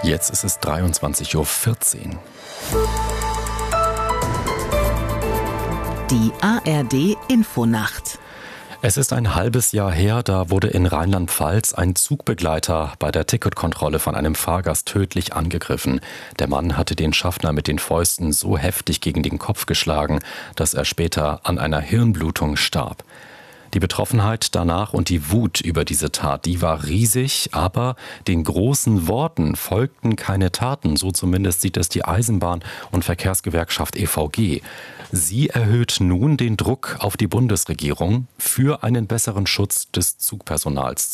Jetzt ist es 23:14 Uhr. Die ARD-Infonacht. Es ist ein halbes Jahr her, da wurde in Rheinland-Pfalz ein Zugbegleiter bei der Ticketkontrolle von einem Fahrgast tödlich angegriffen. Der Mann hatte den Schaffner mit den Fäusten so heftig gegen den Kopf geschlagen, dass er später an einer Hirnblutung starb. Die Betroffenheit danach und die Wut über diese Tat, die war riesig, aber den großen Worten folgten keine Taten, so zumindest sieht es die Eisenbahn- und Verkehrsgewerkschaft EVG. Sie erhöht nun den Druck auf die Bundesregierung für einen besseren Schutz des Zugpersonals.